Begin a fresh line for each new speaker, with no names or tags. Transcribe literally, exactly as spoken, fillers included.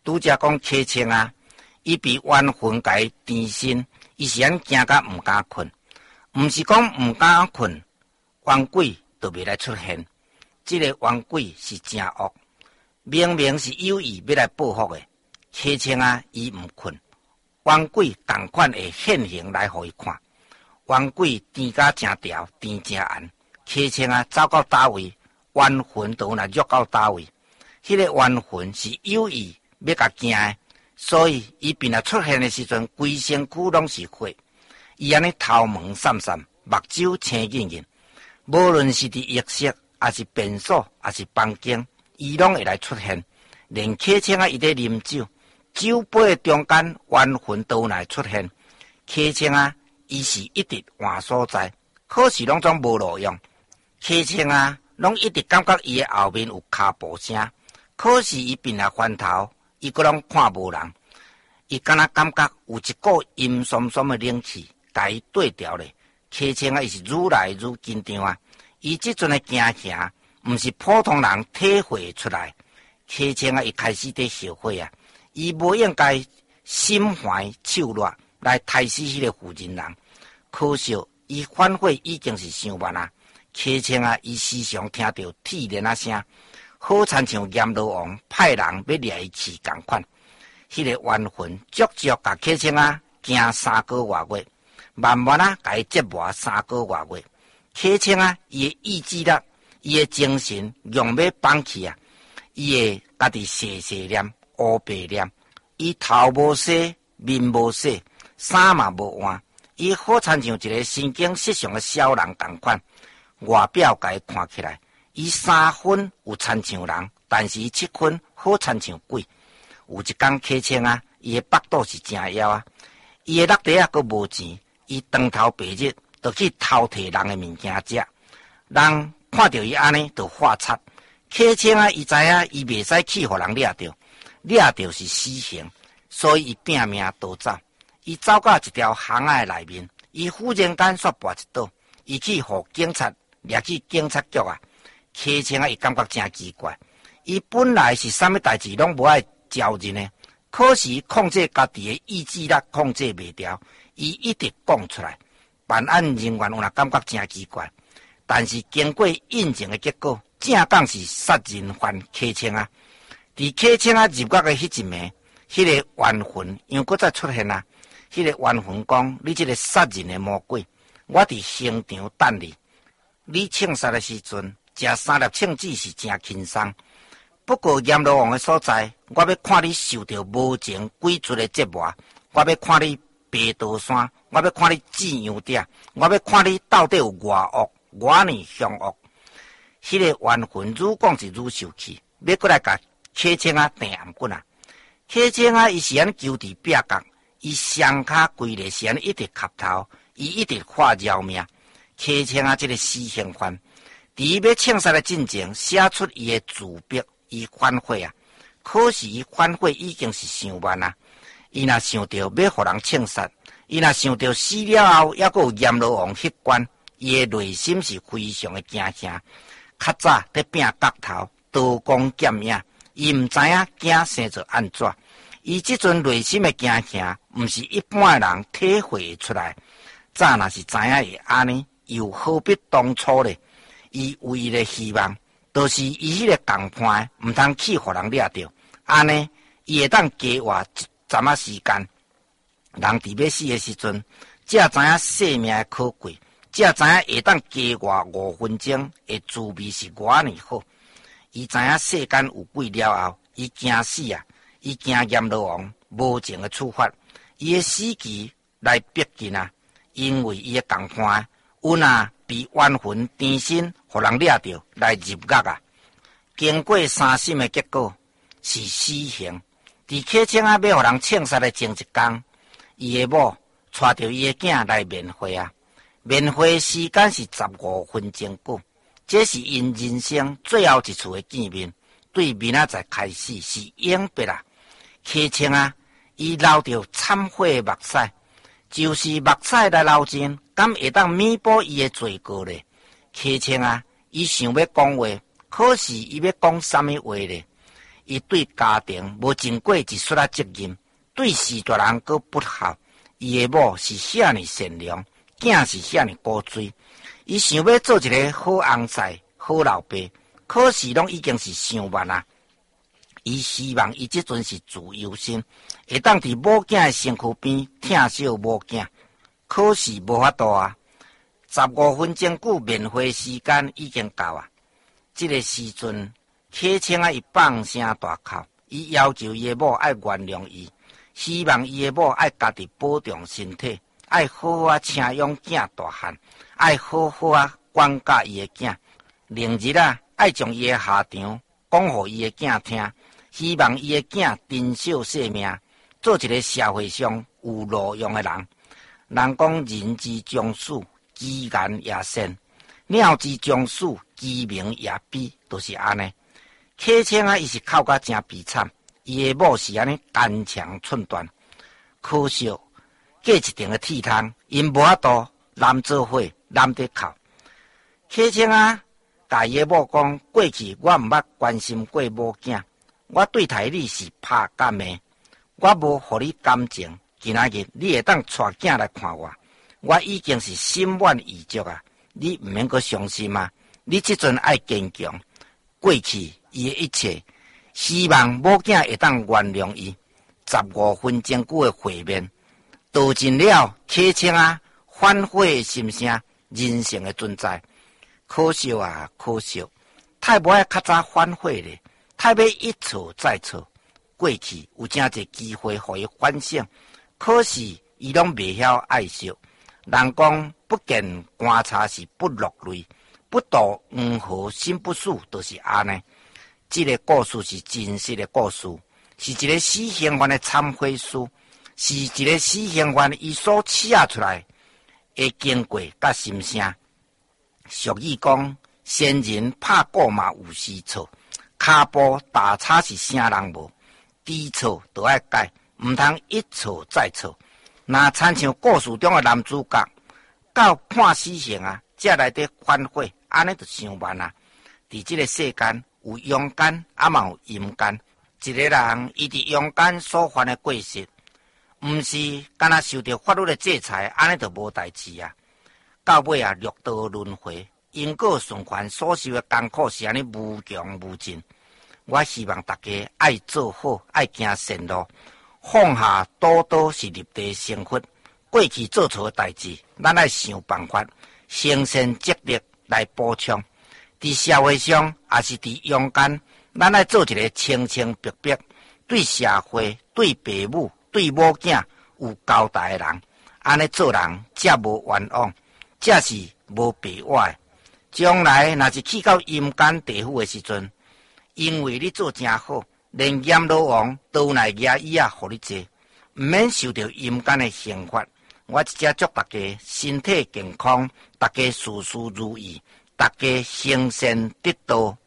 拄则讲柯青啊，伊被冤魂甲伊缠身，伊是安惊甲毋敢困，毋是讲毋敢困，冤鬼就袂来出现。这个冤鬼是真恶，明明是有意要来报复的。柯青啊，伊毋困，冤鬼同款会现形来互伊看。冤鬼甜甲真调，甜真暗。柯青啊，走到倒位，冤魂就若约到倒位。迄、那个冤魂是有意要甲惊的，所以伊变来出现的时阵，规身躯拢是血。伊安尼头毛散散，目睭青紧紧，无论是伫浴室，还是便所，还是房间，伊拢会来出现。连柯青啊，伊在啉酒，酒杯中间冤魂都来出现。柯青啊，伊是一直换所在，可是拢总无路用。柯青啊，拢一直感觉伊的后面有脚步声，可是伊变来翻头，伊阁拢看无人。伊敢若感觉有一股阴森森的冷气，甲伊对调咧。柯青啊，伊是愈来愈紧张啊！伊即阵的惊吓，毋是普通人体会出来。柯青啊，伊开始在后悔啊！伊无应该心怀手热来杀死迄个负人人，可惜伊反悔已经是伤晚啊！柯青啊，伊时常听到铁链啊声，好亲像阎罗王派人要掠伊去共款。迄、那个冤魂足足甲柯青啊惊三个外月，慢慢啊甲伊折磨三个外月。柯青啊，伊的意志力，伊的精神用要放弃啊！伊会家己细细念、乌白念，伊头无洗，面无洗，衫嘛无换，伊好亲像一个神经失常的小人同款。外表甲伊看起来，伊三分有亲像人，但是伊七分好亲像鬼。有一天柯青啊，伊的腹肚是真枵啊，伊的落地啊，阁无钱，伊当头白日就去偷摕人的物件食，人看到伊安尼就发贼。柯青啊，伊知影伊袂使去互人掠着，掠着是死刑，所以伊拼命逃走。伊走到一条巷仔内面，伊忽然间煞跋一倒，伊去互警察掠去警察局啊。柯青啊，伊感觉真奇怪，伊本来是啥物代志拢无爱招人呢，可是控制家己的意志力控制袂掉，伊一直讲出来。办案人员有若感觉真奇怪，但是经过印证的结果，正当是杀人犯柯青啊。伫柯青啊入狱的迄一暝，迄、那个冤魂又搁再出现啊。迄、那个冤魂讲：你这个杀人的魔鬼，我伫刑场等你。你庆杀的时阵，食三粒庆子是真轻松。不过阎罗王的所在，我要看你受到无情鬼卒的折磨，我要看你爬刀山，我要看你怎样点，我要看你到底有偌恶，偌呢凶恶。迄、那个冤魂愈讲是愈受气，要过来甲柯青啊定暗棍啊。柯青啊，伊是安求伫壁角，伊双骹规个是安一直磕头，伊一直发饶命。柯青啊，这个死刑犯，伫要庆杀的进前，写出伊的自笔。伊反悔啊，可是伊反悔已经是伤晚啊。伊若想到要互人庆杀，伊若想到死了后还阁有阎罗王迄关，伊的内心是非常的惊吓。较早在拼角头，刀光剑影，伊毋知影惊生做安怎。伊即阵内心的惊吓，毋是一般的人体会出来。早若是知影会安尼，又何必当初咧？伊唯一的希望，就是伊迄个共伴毋通去互人掠着，安尼伊会当加活一阵仔时间。人伫要死的时阵，才知影生命的可贵，才知影会当加活五分钟的滋味是偌呢好。伊知影世间有鬼了后，伊惊死啊！伊惊阎罗王无情的处罚，伊的死期来逼近啊！因为伊的共伴有若被冤魂缠身，互人掠着来入狱啊！经过三审的结果是死刑。伫柯青啊要互人庆杀的前一天，伊的某带着伊的囝来面会啊。面会时间是十五分钟久，这是因人生最后一次的见面。对面仔才开始是永别啊！柯青啊，伊流着惨悔的目屎，就是目屎来流尽，敢会当弥补伊的罪过咧？柯青啊，伊想要讲话，可是伊要讲啥物话咧？ 伊对家庭无尽过一丝仔责任，对士大人阁不孝。伊的某是遐尼善良，囝是遐尼古锥。伊想要做一个好翁婿、好老爸，可是拢已经是伤晚啊。伊希望伊即阵是自由身，会当伫某囝的身躯边疼惜某囝，可是无法度啊。十五分钟久免费时间已经到啊！这个时阵，客清啊，伊放声大哭，伊要求伊的某爱原谅伊，希望伊的某爱家己保重身体，爱好好啊请养囝大汉，爱好好啊管教伊的囝。另日啊，爱将伊的下场讲互伊的囝听，希望伊的囝珍惜生命，做一个社会上有路用的人。人讲人之将死，其言也善；鸟之将死，其鸣也悲，就是安尼。客清啊，伊是哭甲真悲惨，伊的某是安尼肝肠寸断。可惜过一定的铁汤，因无法度男做伙，男得哭。客清啊，甲伊的某讲，过去我毋捌关心过某囝，我对待你是拍甲骂，我无互你感情。今仔日你会当带囝来看我，我已经是心满意足啊！你毋免阁伤心啊！你即阵爱坚强，过去伊的一切，希望某囝会当原谅伊。十五分钟久的会面，道尽了客清啊反悔的心声，人性的存在。可惜啊，可惜，太无爱较早反悔咧，太要一错再错。过去有真侪机会互伊反省。可是，伊拢袂晓爱惜。人讲不见棺材是不落泪，不渡黄河心不死，就是安尼。这个故事是真实的故事，是一个死刑犯的忏悔书，是一个死刑犯伊所写出来的经过甲心声。俗语讲，先人拍鼓嘛有时错，骹步打叉是啥人无？知错都爱改。毋通一错再错，若亲像故事中的男主角，到判死刑啊，才来得反悔，安尼就伤慢啊！伫这个世间，有勇敢，也嘛有阴间。一个人伊伫勇敢所犯的过失，毋是干那受到法律的制裁，安尼就无代志啊！到尾啊，六道轮回，因果循环所受的艰苦是安尼无穷无尽。我希望大家爱做好，爱行善路。放下多多是立地成佛，过去做错的代志，咱爱想办法，生善积力来补偿。伫社会上，也是伫阳间，咱爱做一个清清白白，对社会、对父母、对某囝有交代的人。安尼做人，才无冤枉，才是无白活的。将来若是去到阴间地府的时阵，因为你做真好。连阎罗王都来衙役啊，互你坐，毋免受到阴间的刑罚。我只祝大家身体健康，大家事事如意，大家行善得道。